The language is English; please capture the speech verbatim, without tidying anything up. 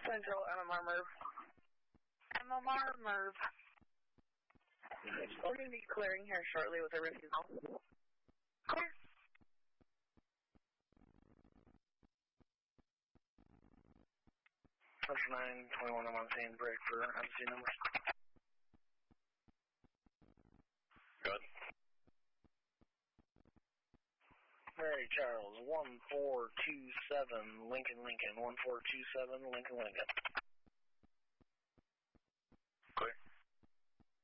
Central M M R Merv. M M R Merv. We're going to be clearing here shortly with a refusal. Clear. That's nine twenty-one, I'm on scene, break for M C numbers. Good. Mary Charles, one four two seven, Lincoln, Lincoln, one four two seven, Lincoln, Lincoln.